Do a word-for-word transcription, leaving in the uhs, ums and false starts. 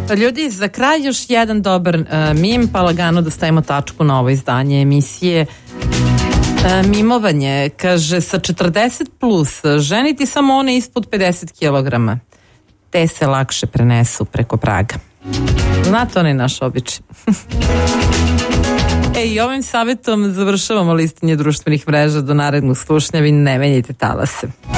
Ljudi, za kraj još jedan dobar uh, mim, pa lagano da stavimo tačku na ovo izdanje emisije. Uh, mimovanje, kaže, sa četrdeset plus, ženiti samo one ispod pedeset kilograma. Te se lakše prenesu preko praga. Znate, onaj naš običaj. E, i ovim savjetom završavamo listanje društvenih mreža. Do narednog slušanja, vi ne menjajte talase.